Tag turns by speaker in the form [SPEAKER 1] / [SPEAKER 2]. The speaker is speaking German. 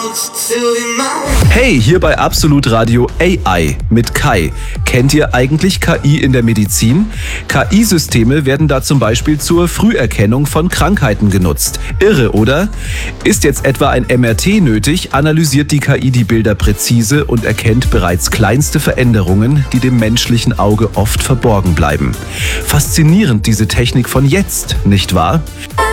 [SPEAKER 1] Hey, hier bei Absolut Radio AI mit Kai. Kennt ihr eigentlich KI in der Medizin? KI-Systeme werden da zum Beispiel zur Früherkennung von Krankheiten genutzt. Irre, oder? Ist jetzt etwa ein MRT nötig, analysiert die KI die Bilder präzise und erkennt bereits kleinste Veränderungen, die dem menschlichen Auge oft verborgen bleiben. Faszinierend diese Technik von jetzt, nicht wahr?